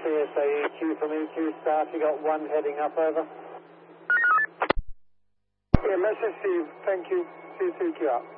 CSA EQ from EQ start. You got one heading up, over. Yeah, message Steve. Thank you. CSA EQ up.